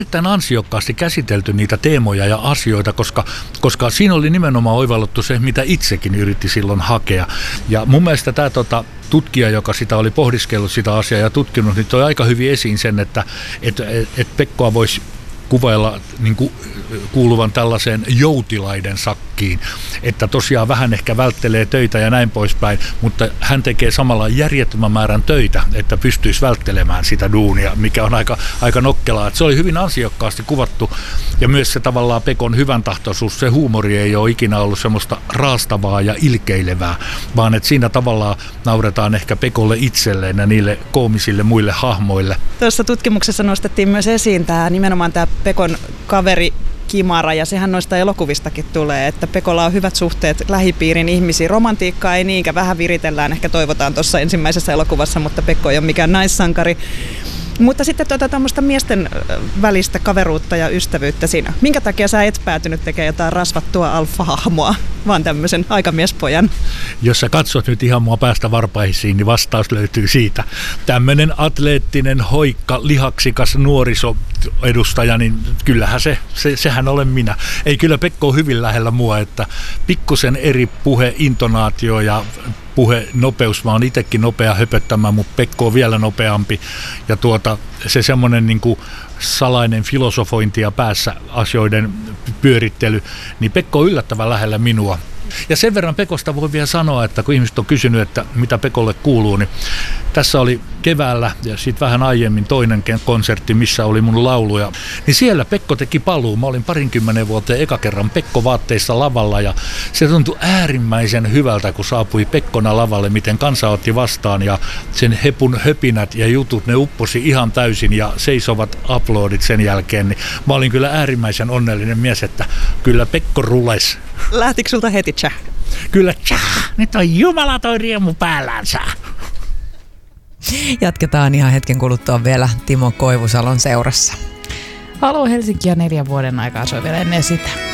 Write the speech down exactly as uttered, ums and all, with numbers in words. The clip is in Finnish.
Erittäin ansiokkaasti käsitelty niitä teemoja ja asioita, koska, koska siinä oli nimenomaan oivallettu se, mitä itsekin yritti silloin hakea. Ja mun mielestä tämä tota, tutkija, joka sitä oli pohdiskellut sitä asiaa ja tutkinut, niin toi aika hyvin esiin sen, että et, et, et Pekkoa voisi kuvailla niin kuin kuuluvan tällaiseen joutilaiden sakkiin, että tosiaan vähän ehkä välttelee töitä ja näin poispäin, mutta hän tekee samalla järjettömän määrän töitä, että pystyisi välttelemään sitä duunia, mikä on aika, aika nokkelaa. Että se oli hyvin ansiokkaasti kuvattu ja myös se tavallaan Pekon hyvän tahtoisuus, se huumori ei ole ikinä ollut semmoista raastavaa ja ilkeilevää, vaan että siinä tavallaan nauretaan ehkä Pekolle itselleen ja niille koomisille muille hahmoille. Tuossa tutkimuksessa nostettiin myös esiin tämä nimenomaan tämä Pekon kaveri Kimara, ja sehän noista elokuvistakin tulee, että Pekolla on hyvät suhteet lähipiirin ihmisiin. Romantiikkaa ei niinkään, vähän viritellään, ehkä toivotaan tuossa ensimmäisessä elokuvassa, mutta Pekko ei ole mikään naissankari. Mutta sitten tuota tämmöistä miesten välistä kaveruutta ja ystävyyttä siinä. Minkä takia sä et päätynyt tekemään jotain rasvattua alfa-hahmoa, vaan tämmöisen aikamiespojan? Jos sä katsot nyt ihan mua päästä varpaisiin, niin vastaus löytyy siitä. Tämmöinen atleettinen, hoikka, lihaksikas nuorisoedustaja, niin kyllähän se, se, sehän olen minä. Ei, kyllä Pekko on hyvin lähellä mua, että pikkusen eri puhe, intonaatio ja puhe, nopeus. Mä oon itsekin nopea höpöttämään, mutta Pekko on vielä nopeampi. Ja tuota, se semmoinen niin kuin salainen filosofointi ja päässä asioiden pyörittely, niin Pekko on yllättävän lähellä minua. Ja sen verran Pekosta voi vielä sanoa, että kun ihmiset on kysynyt, että mitä Pekolle kuuluu, niin tässä oli keväällä ja sitten vähän aiemmin toinen konsertti, missä oli mun lauluja. Niin siellä Pekko teki paluu. Mä olin parinkymmenen vuoteen eka kerran Pekko-vaatteissa lavalla ja se tuntui äärimmäisen hyvältä, kun saapui Pekkona lavalle, miten kansa otti vastaan ja sen hepun höpinät ja jutut, ne upposi ihan täysin ja seisovat aplodit sen jälkeen. Niin mä olin kyllä äärimmäisen onnellinen mies, että kyllä Pekko rules. Lähtikö sulta heti tjä? Kyllä tjä, nyt on Jumala toi riemu päällänsä. Jatketaan ihan hetken kuluttua vielä Timo Koivusalon seurassa. Halo Helsinki ja neljän vuoden aikaa soi vielä ennen sitä.